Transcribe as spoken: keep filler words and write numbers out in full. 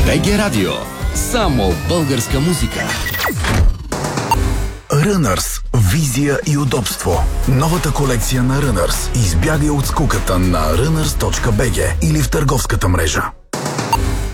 би джи Радио. Само българска музика. Runners. Визия и удобство. Новата колекция на Runners. Избягай от скуката на runners точка би джи или в търговската мрежа.